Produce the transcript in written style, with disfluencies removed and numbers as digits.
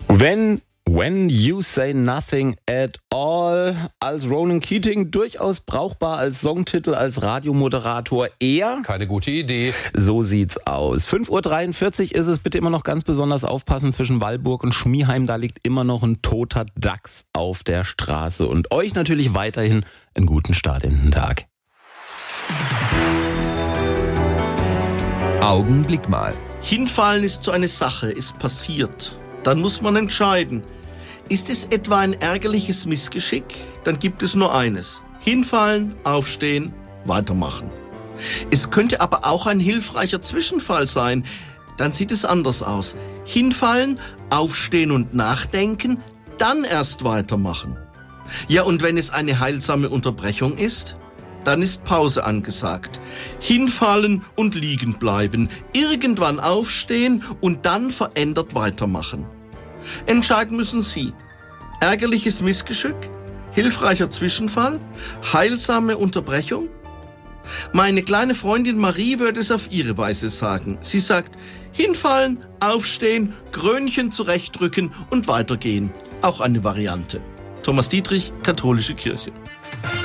When You Say Nothing at All, als Ronan Keating durchaus brauchbar als Songtitel, als Radiomoderator eher. Keine gute Idee. So sieht's aus. 5.43 Uhr ist es, bitte immer noch ganz besonders aufpassen zwischen Wallburg und Schmieheim, da liegt immer noch ein toter Dachs auf der Straße und euch natürlich weiterhin einen guten Start in den Tag. Augenblick mal. Hinfallen ist so eine Sache, ist passiert. Dann muss man entscheiden. Ist es etwa ein ärgerliches Missgeschick? Dann gibt es nur eines. Hinfallen, aufstehen, weitermachen. Es könnte aber auch ein hilfreicher Zwischenfall sein. Dann sieht es anders aus. Hinfallen, aufstehen und nachdenken, dann erst weitermachen. Ja, und wenn es eine heilsame Unterbrechung ist? Dann ist Pause angesagt. Hinfallen und liegen bleiben, irgendwann aufstehen und dann verändert weitermachen. Entscheiden müssen Sie. Ärgerliches Missgeschick? Hilfreicher Zwischenfall? Heilsame Unterbrechung? Meine kleine Freundin Marie würde es auf ihre Weise sagen. Sie sagt, hinfallen, aufstehen, Krönchen zurechtdrücken und weitergehen. Auch eine Variante. Thomas Dietrich, Katholische Kirche.